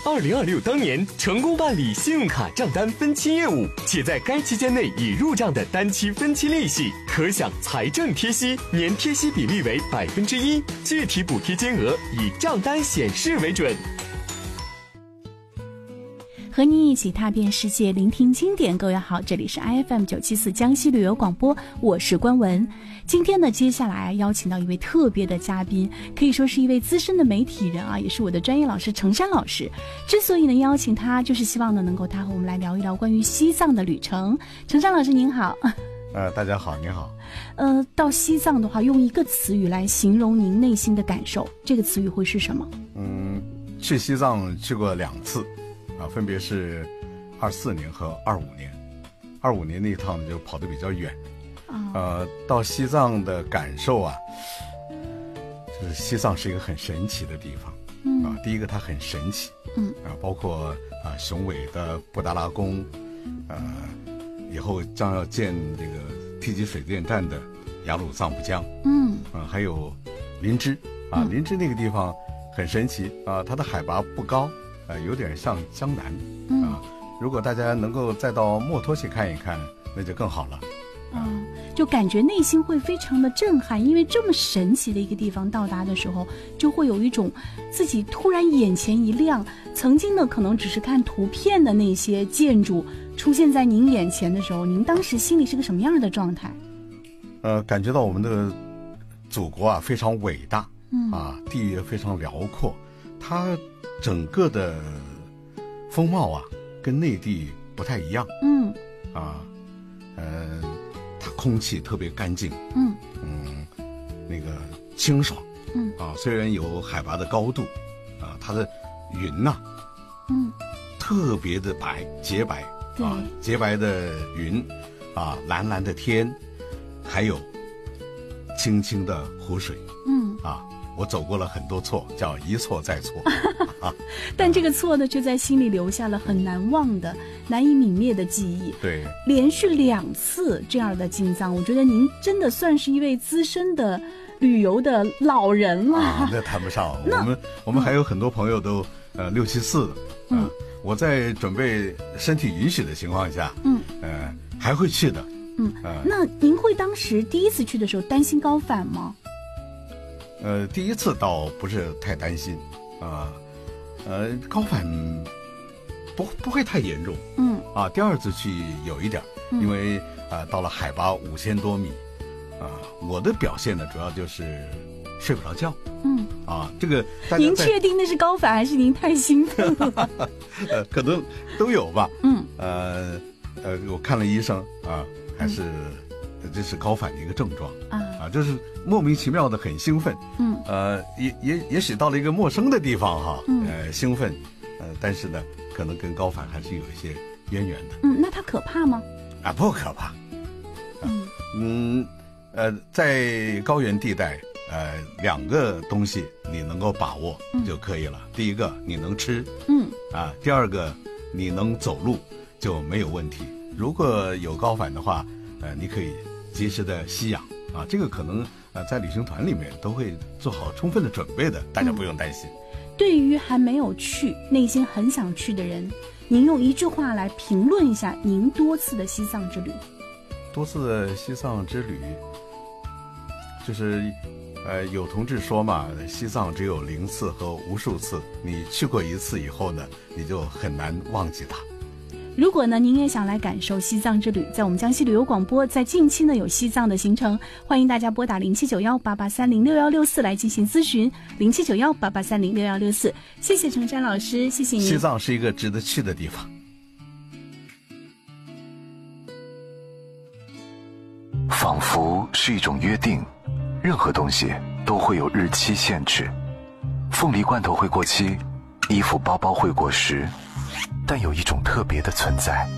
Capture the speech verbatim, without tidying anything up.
二零二六当年成功办理信用卡账单分期业务，且在该期间内已入账的单期分期利息，可享财政贴息，年贴息比例为百分之一，具体补贴金额以账单显示为准。 和您一起踏遍世界，聆听经典。各位好，这里是 I F M 九七四江西旅游广播，我是关文。今天呢，接下来邀请到一位特别的嘉宾，可以说是一位资深的媒体人啊，也是我的专业老师程山老师。之所以能邀请他，就是希望呢能够他和我们来聊一聊关于西藏的旅程。程山老师您好。 呃，大家好，您好。 呃，到西藏的话，用一个词语来形容您内心的感受，这个词语会是什么？ 嗯，去西藏去过两次。啊，分别是二四年和二五年。二五年那一趟就跑得比较远，哦、呃，到西藏的感受啊，就是西藏是一个很神奇的地方。嗯、啊，第一个它很神奇，嗯，啊，包括啊雄伟的布达拉宫，呃，以后将要建这个梯级水电站的雅鲁藏布江，嗯，啊，还有林芝啊，林芝那个地方很神奇啊，它的海拔不高。呃，有点像江南、嗯、啊。如果大家能够再到墨脱去看一看，那就更好了。 嗯，就感觉内心会非常的震撼，因为这么神奇的一个地方到达的时候，就会有一种自己突然眼前一亮。曾经呢，可能只是看图片的那些建筑出现在您眼前的时候，您当时心里是个什么样的状态？ 呃，感觉到我们的祖国啊非常伟大，嗯啊，地域非常辽阔，它整个的风貌啊，跟内地不太一样。嗯，啊，呃，它空气特别干净。嗯嗯，那个清爽。嗯啊，虽然有海拔的高度，啊，它的云呐、啊，嗯，特别的白，洁白。啊，洁白的云，啊，蓝蓝的天，还有清清的湖水。嗯啊。我走过了很多错，叫一错再错。啊、 但这个错呢，却在心里留下了很难忘的、难以泯灭的记忆。 对， 连续两次这样的进藏，我觉得您真的算是一位资深的旅游的老人了。 啊、那谈不上，我们我们还有很多朋友都、嗯、呃六七四的。嗯、呃，我在准备身体允许的情况下，嗯，呃，还会去的。 嗯，呃、那您会当时第一次去的时候担心高反吗？ 呃，第一次倒不是太担心，啊、呃，呃，高反不不会太严重，嗯，啊，第二次去有一点，因为啊、呃，到了海拔五千多米，啊、呃，我的表现呢，主要就是睡不着觉，嗯，啊，这个您确定那是高反还是您太兴奋了？ 呃，可能都有吧，嗯，呃呃，我看了医生啊，还是。嗯这是高反的一个症状啊，啊，就是莫名其妙的很兴奋，嗯，呃，也也也许到了一个陌生的地方哈，嗯、呃，兴奋，呃，但是呢，可能跟高反还是有一些渊源的。 嗯，那它可怕吗？ 啊，不可怕。嗯嗯，呃，在高原地带，呃，两个东西你能够把握就可以了。嗯、第一个你能吃，嗯，啊，第二个你能走路就没有问题。如果有高反的话，呃，你可以及时的吸氧啊，这个可能呃在旅行团里面都会做好充分的准备的，大家不用担心。 嗯、对于还没有去、内心很想去的人，您用一句话来评论一下您多次的西藏之旅。 多次的西藏之旅，就是呃有同志说嘛，西藏只有零次和无数次，你去过一次以后呢，你就很难忘记它。 如果呢您也想来感受西藏之旅，在我们江西旅游广播在近期呢有西藏的行程，欢迎大家拨打零七九幺八八三零六幺六四来进行咨询，零七九幺八八三零六幺六四。谢谢程山老师，谢谢您。 西藏是一个值得去的地方。 仿佛是一种约定，任何东西都会有日期限制，凤梨罐头会过期，衣服包包会过时，但有一种特别的存在，